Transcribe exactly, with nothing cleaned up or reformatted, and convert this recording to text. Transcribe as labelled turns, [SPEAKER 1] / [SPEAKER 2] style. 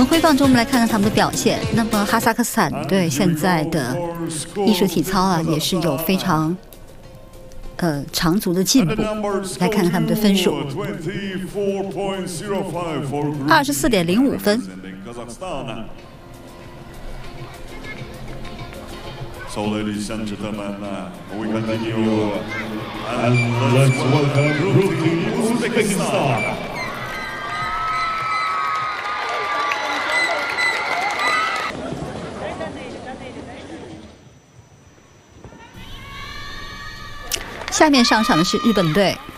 [SPEAKER 1] 回放中，我们来看看他们的表现。那么哈萨克斯坦队现在的艺术体操啊，也是有非常呃长足的进步。来看看他们的分数，二十四点零五分。
[SPEAKER 2] So, ladies and gentlemen, we continue and let's welcome Group Team Uzbekistan.
[SPEAKER 1] 下面上场的是日本队。